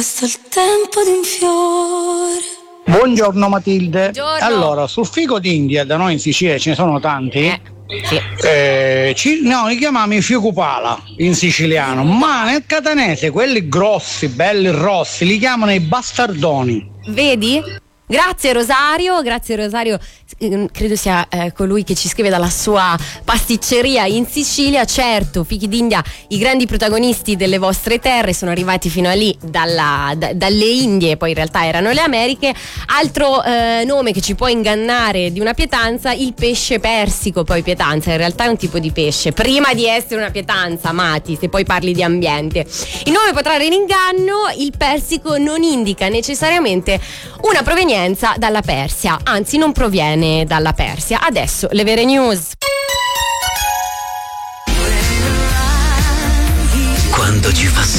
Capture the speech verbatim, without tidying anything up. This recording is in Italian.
basta il tempo di un fiore. Buongiorno Matilde. Buongiorno. Allora, sul fico d'India, da noi in Sicilia ce ne sono tanti. Eh, sì. Eh, ci, no, li chiamiamo i fico pala in siciliano, ma nel catanese quelli grossi, belli rossi, li chiamano i bastardoni. Vedi? Grazie Rosario, grazie Rosario, credo sia eh, colui che ci scrive dalla sua pasticceria in Sicilia. Certo, fichi d'India, i grandi protagonisti delle vostre terre, sono arrivati fino a lì dalla, da, dalle Indie, poi in realtà erano le Americhe. Altro eh, nome che ci può ingannare di una pietanza, il pesce persico. Poi pietanza in realtà è un tipo di pesce, prima di essere una pietanza, amati, se poi parli di ambiente. Il nome può trarre in inganno, il persico non indica necessariamente una provenienza dalla Persia, anzi non proviene dalla Persia. Adesso le vere news. Quando ci fa